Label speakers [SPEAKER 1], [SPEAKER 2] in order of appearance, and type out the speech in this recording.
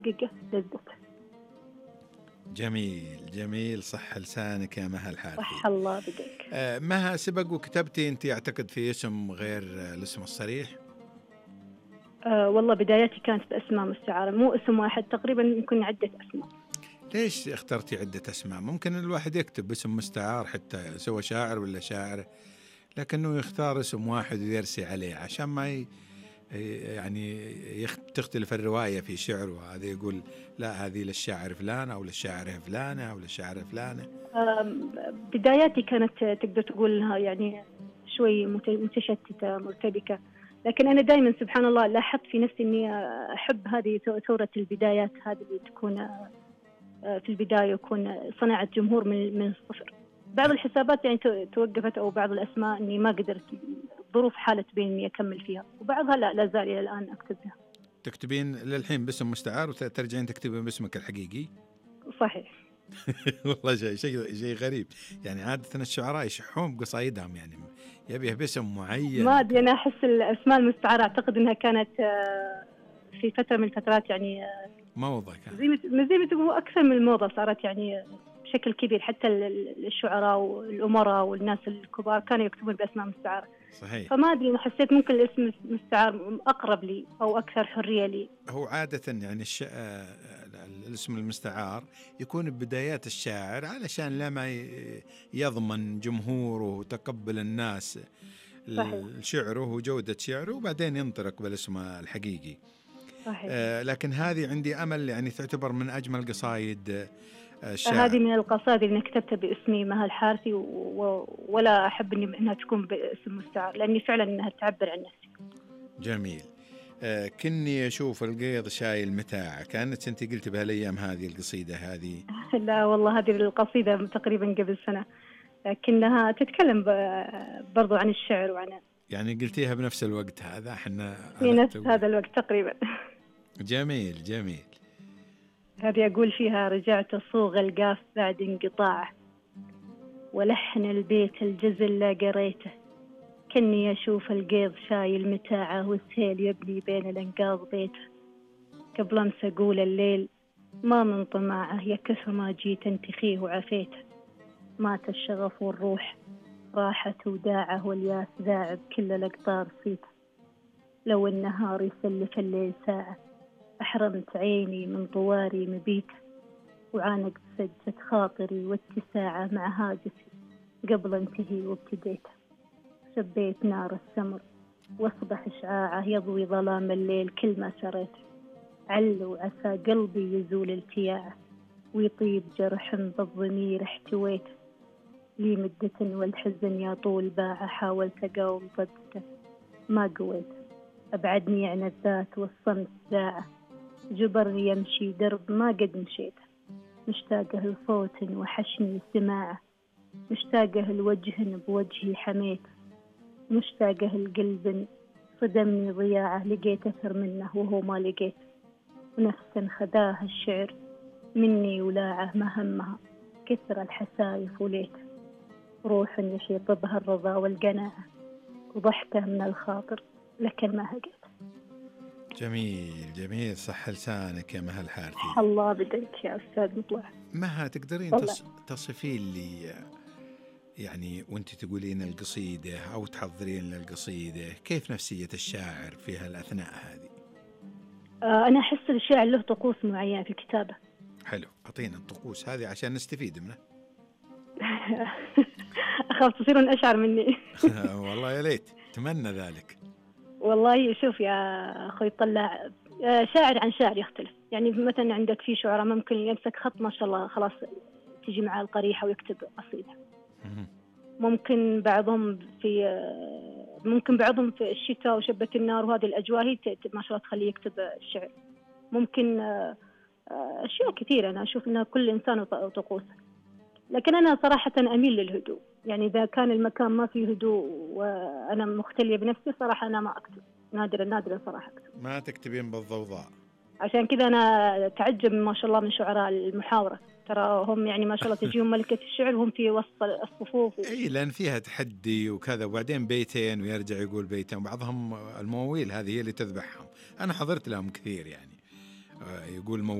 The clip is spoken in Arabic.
[SPEAKER 1] لذة.
[SPEAKER 2] جميل جميل، صح لسانك يا مها الحارثي.
[SPEAKER 1] صح الله بدك.
[SPEAKER 2] مها، سبق وكتبتي أنت أعتقد في اسم غير الاسم الصريح؟
[SPEAKER 1] والله بداياتي كانت بأسماء مستعارة، مو اسم واحد، تقريبا يمكن عدة أسماء.
[SPEAKER 2] ليش اخترتي عدة أسماء؟ ممكن الواحد يكتب اسم مستعار حتى سوى شاعر ولا شاعر، لكنه يختار اسم واحد ويرسي عليه عشان ما يعني تختلف الرواية في شعره. هذا يقول لا هذه للشاعر فلان أو للشاعر فلانة أو للشاعر فلانة.
[SPEAKER 1] بداياتي كانت تقدر تقولها يعني شوي متشتتة مرتبكة، لكن أنا دائما سبحان الله لاحظت في نفسي إني أحب هذه ثورة البدايات، هذه اللي تكون في البداية يكون صناعة جمهور من الصفر. بعض الحسابات يعني توقفت، أو بعض الأسماء إني ما قدرت، ظروف حالة بين إني أكمل فيها، وبعضها لا زال إلى الآن أكتبها.
[SPEAKER 2] تكتبين للحين باسم مستعار وترجعين تكتبين باسمك الحقيقي؟
[SPEAKER 1] صحيح.
[SPEAKER 2] والله شيء غريب، يعني عادة الشعراء يشحون بقصايدهم يعني يبيه باسم معين.
[SPEAKER 1] ما أدري، أنا أحس الأسماء المستعارة أعتقد أنها كانت في فترة من الفترات يعني
[SPEAKER 2] موضة كان
[SPEAKER 1] زي ما تقول أكثر من الموضة، صارت يعني بشكل كبير. حتى الشعراء والأمراء والناس الكبار كانوا يكتبون بأسماء مستعارة.
[SPEAKER 2] صحيح.
[SPEAKER 1] فما أدري، حسيت ممكن الاسم المستعار أقرب لي أو أكثر حرية لي.
[SPEAKER 2] هو عادة يعني الاسم المستعار يكون ببدايات الشاعر علشان لما يضمن جمهوره وتقبل الناس شعره وجودة شعره، وبعدين ينطلق بالاسم الحقيقي.
[SPEAKER 1] صحيح.
[SPEAKER 2] لكن هذه عندي أمل يعني تعتبر من أجمل قصايد الشعر.
[SPEAKER 1] هذه من القصائد اللي كتبتها باسمي مها الحارثي، ولا أحب إنها تكون باسم مستعار، لأني فعلا إنها تعبر عن نفسي.
[SPEAKER 2] جميل. كني أشوف القيض شايل متاعه، كانت أنت قلت بهالأيام هذه القصيدة هذه؟
[SPEAKER 1] لا والله، هذه القصيدة تقريبا قبل سنة، لكنها تتكلم برضو عن الشعر وعن
[SPEAKER 2] يعني قلتيها بنفس الوقت هذا، احنا
[SPEAKER 1] في نفس هذا الوقت تقريبا.
[SPEAKER 2] جميل جميل.
[SPEAKER 1] هذه أقول فيها: رجعت أصوغ القاف بعد انقطاعه، ولحن البيت الجزل لا قريته، كني أشوف القيض شايل متاعه، والسيل يبني بين الأنقاض بيته، قبل أمس أقول الليل ما من طماعه، يا كثر ما جيت انتخيه وعفيته، مات الشغف والروح راحت وداعه، والياس ذاعب كل الأقطار صيته، لو النهار يسلف الليل ساعة، أحرمت عيني من طواري مبيته، وعانق سجة خاطري واتساعة مع هاجسي قبل انتهي وابتديته، شبيت نار السمر واصبح إشعاعه، يضوي ظلام الليل كل ما سريته، عل وعسى قلبي يزول التياعه، ويطيب جرح بالضمير احتويته، لي مدة والحزن يا طول باعه، حاولت أقاوم ضدته ما قويت، أبعدني عن الذات والصمت ذاعه، جبرني يمشي درب ما قد مشيته، مشتاقه لصوت وحشني سماعه، مشتاقه لوجه بوجهي حميت، مشتاقه القلب صدمني ضياعه، لقيت أثر منه وهو ما لقيت، ونفس خذاه الشعر مني ولاعه، ما همها كثر الحسايف وليت، روح يحيط بها الرضا والقناعة، وضحكه من الخاطر لكن ما هقيت.
[SPEAKER 2] جميل جميل، صح لسانك يا مها الحارثي.
[SPEAKER 1] الله بديك يا أستاذ مطلع.
[SPEAKER 2] مها، تقدرين تصفين لي يعني وانت تقولين القصيدة أو تحضرين للقصيدة كيف نفسية الشاعر في هالأثناء هذه؟
[SPEAKER 1] أنا أحس الشاعر له طقوس معينة في الكتابة.
[SPEAKER 2] حلو، أعطينا الطقوس هذه عشان نستفيد منه.
[SPEAKER 1] أخاف تصيرون أشعر مني.
[SPEAKER 2] والله يا ليت تمنى ذلك.
[SPEAKER 1] والله شوف يا أخوي طلع، شاعر عن شاعر يختلف. يعني مثلا عندك في شعراء ممكن يمسك خط ما شاء الله خلاص تجي معه القريحة ويكتب قصيدة. ممكن بعضهم في الشتاء وشبة النار وهذه الأجواء هي ما شاء الله تخليه يكتب الشعر. ممكن أشياء كثيرة. أنا أشوف أن كل إنسان وطقوسه، لكن أنا صراحة أميل للهدوء. يعني إذا كان المكان ما فيه هدوء وأنا مختلية بنفسي صراحة أنا ما أكتب، نادرا صراحة أكتب.
[SPEAKER 2] ما تكتبين بالضوضاء.
[SPEAKER 1] عشان كذا أنا تعجب ما شاء الله من شعراء المحاورة، ترى هم يعني ما شاء الله تجيهم ملكة الشعر وهم في وسط الصفوف
[SPEAKER 2] أي لأن فيها تحدي وكذا، وبعدين بيتين ويرجع يقول بيتين، وبعضهم المواويل هذه هي اللي تذبحهم. أنا حضرت لهم كثير يعني. يقول